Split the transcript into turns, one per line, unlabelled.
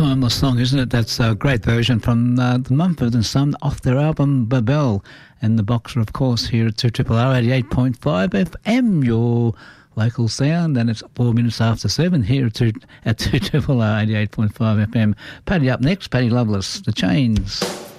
timeless song, isn't it? That's a great version from the Mumford and Son off their album Babel. And the Boxer, of course, here at 2RRR 88.5 FM, your local sound. And it's 4 minutes after 7 here at 2RRR 88.5 FM. Paddy up next, Paddy Loveless, The Chains.